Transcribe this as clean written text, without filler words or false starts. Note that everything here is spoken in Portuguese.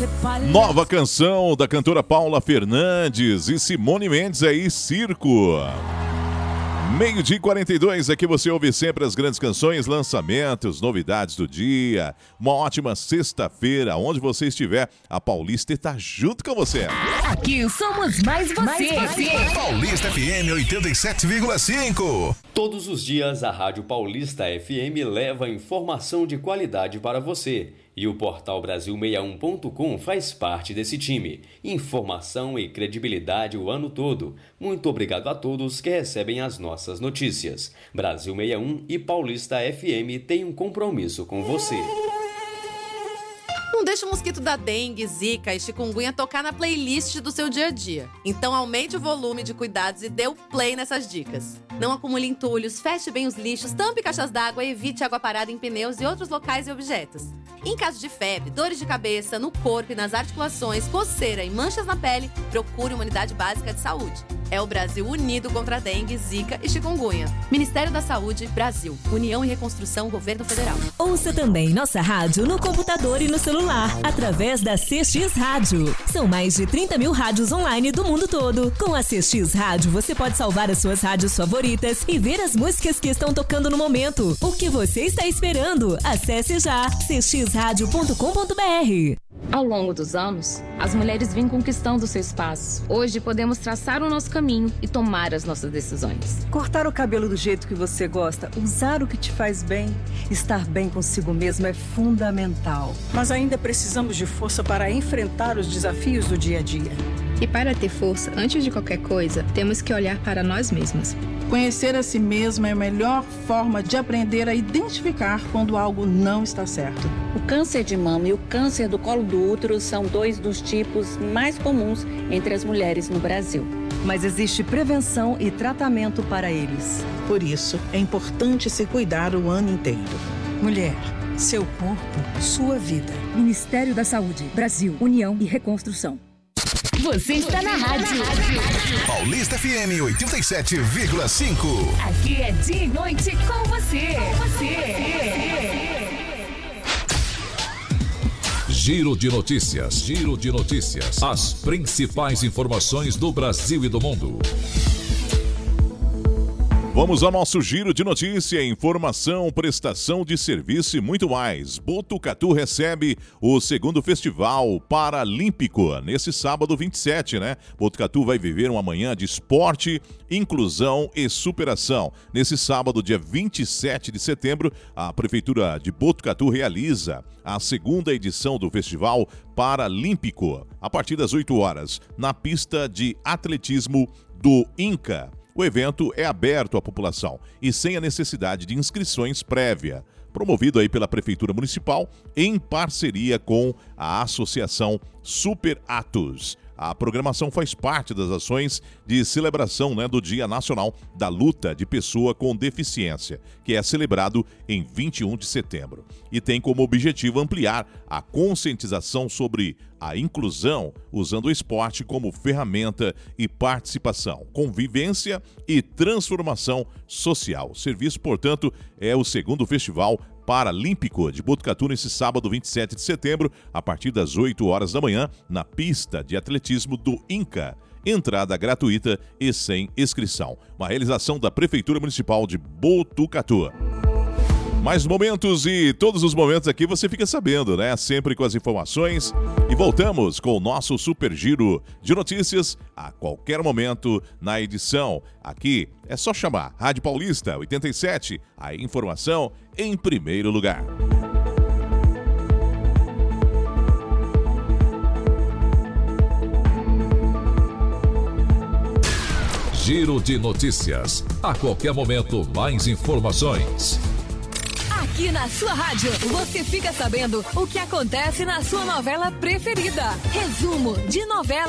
Nova canção da cantora Paula Fernandes e Simone Mendes aí, Circo. 12h42, aqui você ouve sempre as grandes canções, lançamentos, novidades do dia. Uma ótima sexta-feira, onde você estiver, a Paulista está junto com você. Aqui somos mais você. Paulista FM 87,5. Todos os dias a Rádio Paulista FM leva informação de qualidade para você. E o portal Brasil61.com faz parte desse time. Informação e credibilidade o ano todo. Muito obrigado a todos que recebem as nossas notícias. Brasil 61 e Paulista FM têm um compromisso com você. Não deixe o mosquito da dengue, zika e chikungunya tocar na playlist do seu dia a dia. Então aumente o volume de cuidados e dê o play nessas dicas. Não acumule entulhos, feche bem os lixos, tampe caixas d'água e evite água parada em pneus e outros locais e objetos. Em caso de febre, dores de cabeça, no corpo e nas articulações, coceira e manchas na pele, procure uma unidade básica de saúde. É o Brasil unido contra a dengue, zika e chikungunya. Ministério da Saúde, Brasil. União e Reconstrução, Governo Federal. Ouça também nossa rádio no computador e no celular, através da CX Rádio. São mais de 30 mil rádios online do mundo todo. Com a CX Rádio, você pode salvar as suas rádios favoritas e ver as músicas que estão tocando no momento. O que você está esperando? Acesse já cxradio.com.br. Ao longo dos anos, as mulheres vêm conquistando seu espaço. Hoje podemos traçar o nosso caminho e tomar as nossas decisões. Cortar o cabelo do jeito que você gosta, usar o que te faz bem, estar bem consigo mesmo é fundamental. Mas ainda precisamos de força para enfrentar os desafios do dia a dia. E para ter força, antes de qualquer coisa, temos que olhar para nós mesmas. Conhecer a si mesma é a melhor forma de aprender a identificar quando algo não está certo. O câncer de mama e o câncer do colo do útero são dois dos tipos mais comuns entre as mulheres no Brasil. Mas existe prevenção e tratamento para eles. Por isso, é importante se cuidar o ano inteiro. Mulher, seu corpo, sua vida. Ministério da Saúde, Brasil, União e Reconstrução. Você está na rádio. Paulista FM 87,5. Aqui é dia e noite com você. Giro de notícias. As principais informações do Brasil e do mundo. Vamos ao nosso giro de notícia, informação, prestação de serviço e muito mais. Botucatu recebe o segundo Festival Paralímpico nesse sábado 27, né? Botucatu vai viver uma manhã de esporte, inclusão e superação. Nesse sábado, dia 27 de setembro, a Prefeitura de Botucatu realiza a segunda edição do Festival Paralímpico, a partir das 8 horas, na pista de atletismo do INCA. O evento é aberto à população e sem a necessidade de inscrições prévia, promovido aí pela Prefeitura Municipal em parceria com a Associação Super Atos. A programação faz parte das ações de celebração, do Dia Nacional da Luta de Pessoa com Deficiência, que é celebrado em 21 de setembro. E tem como objetivo ampliar a conscientização sobre a inclusão, usando o esporte como ferramenta e participação, convivência e transformação social. O serviço, portanto, é o segundo Festival Paralímpico de Botucatu nesse sábado 27 de setembro, a partir das 8 horas da manhã, na pista de atletismo do INCA. Entrada gratuita e sem inscrição. Uma realização da Prefeitura Municipal de Botucatu. Mais momentos e todos os momentos aqui você fica sabendo, né? Sempre com as informações. E voltamos com o nosso super giro de notícias a qualquer momento na edição. Aqui é só chamar Rádio Paulista 87, a informação em primeiro lugar. Giro de notícias. A qualquer momento, mais informações. Aqui na sua rádio, você fica sabendo o que acontece na sua novela preferida. Resumo de novela.